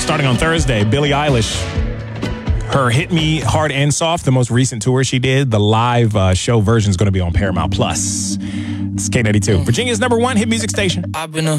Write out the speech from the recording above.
Starting on Thursday, Billie Eilish. Her Hit Me Hard and Soft, the most recent tour she did, the live show version is going to be on Paramount Plus. It's K92, Virginia's #1 hit music station. I've been a